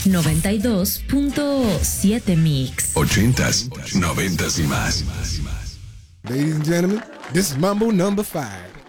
92.7 Mix. 80s, 90s y más. Ladies and gentlemen, this is Mambo number 5.